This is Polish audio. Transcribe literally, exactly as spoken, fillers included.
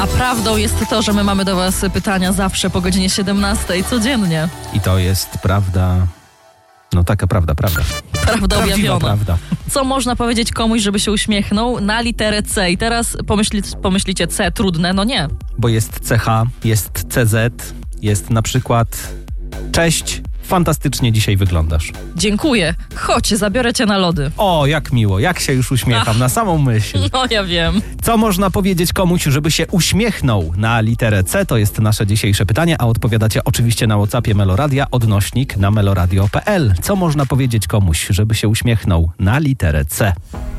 A prawdą jest to, że my mamy do was pytania zawsze po godzinie siedemnastej, codziennie. I to jest prawda... No taka prawda, prawda. Prawda objawiona. Prawda. Co można powiedzieć komuś, żeby się uśmiechnął na literę C? I teraz pomyśli, pomyślicie, C trudne? No nie. Bo jest C H, jest C Z, jest na przykład cześć, fantastycznie dzisiaj wyglądasz. Dziękuję. Chodź, zabiorę cię na lody. O, jak miło, jak się już uśmiecham Ach. na samą myśl. No ja wiem. Co można powiedzieć komuś, żeby się uśmiechnął na literę C? To jest nasze dzisiejsze pytanie, a odpowiadacie oczywiście na WhatsAppie Meloradia, odnośnik na meloradio kropka p l. Co można powiedzieć komuś, żeby się uśmiechnął na literę C?